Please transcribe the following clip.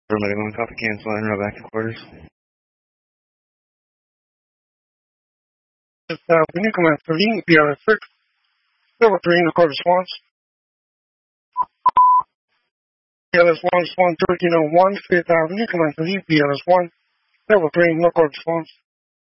Everybody going copy cancel and row back to quarters. When you command 13, PLS 6, level 3 in the code response. PLS 1 response 1301, 5th Avenue, command 13, PLS 1, level 3 in the code response.